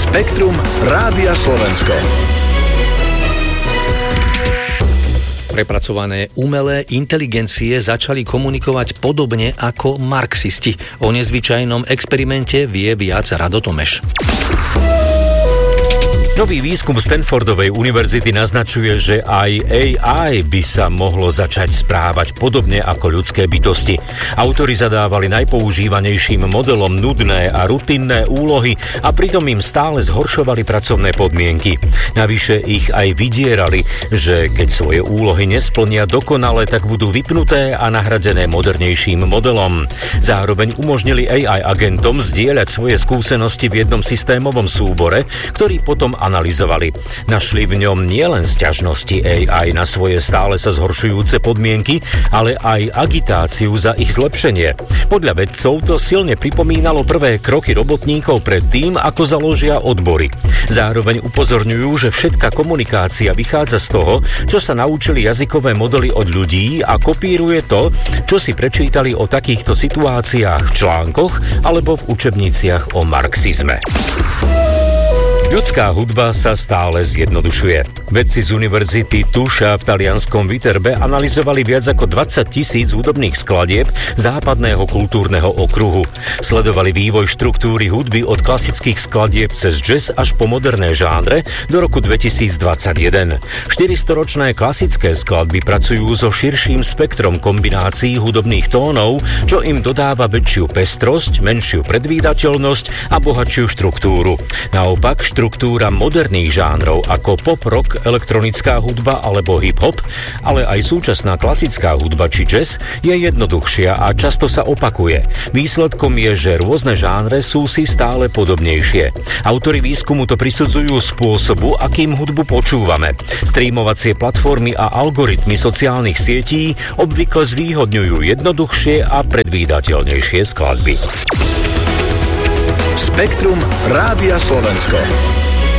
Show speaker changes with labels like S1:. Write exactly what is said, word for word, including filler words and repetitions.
S1: Spektrum Rádia Slovensko. Prepracované umelé inteligencie začali komunikovať podobne ako marxisti. O nezvyčajnom experimente vie viac Rado Tomeš.
S2: Nový výskum Stanfordovej univerzity naznačuje, že aj á í by sa mohlo začať správať podobne ako ľudské bytosti. Autori zadávali najpoužívanejším modelom nudné a rutinné úlohy a pritom im stále zhoršovali pracovné podmienky. Navyše ich aj vydierali, že keď svoje úlohy nesplnia dokonale, tak budú vypnuté a nahradené modernejším modelom. Zároveň umožnili á í agentom zdieľať svoje skúsenosti v jednom systémovom súbore, ktorý potom analyzovali. Našli v ňom nielen sťažnosti á í na svoje stále sa zhoršujúce podmienky, ale aj agitáciu za ich zlepšenie. Podľa vedcov to silne pripomínalo prvé kroky robotníkov pred tým, ako založia odbory. Zároveň upozorňujú, že všetká komunikácia vychádza z toho, čo sa naučili jazykové modely od ľudí a kopíruje to, čo si prečítali o takýchto situáciách v článkoch alebo v učebniciach o marxizme. Ľudská hudba sa stále zjednodušuje. Vedci z univerzity Tuscia v talianskom Viterbe analyzovali viac ako dvadsať tisíc hudobných skladieb západného kultúrneho okruhu. Sledovali vývoj štruktúry hudby od klasických skladieb cez jazz až po moderné žánre do roku dvetisícdvadsaťjeden. štyristororočné klasické skladby pracujú so širším spektrom kombinácií hudobných tónov, čo im dodáva väčšiu pestrosť, menšiu predvídateľnosť a bohatšiu štruktúru. Naopak, štruktúra moderných žánrov ako pop, rock, elektronická hudba alebo hip-hop, ale aj súčasná klasická hudba či jazz je jednoduchšia a často sa opakuje. Výsledkom je, že rôzne žánre sú si stále podobnejšie. Autori výskumu to prisudzujú spôsobu, akým hudbu počúvame. Streamovacie platformy a algoritmy sociálnych sietí obvykle zvýhodňujú jednoduchšie a predvídateľnejšie skladby.
S1: Spektrum Rádia Slovensko.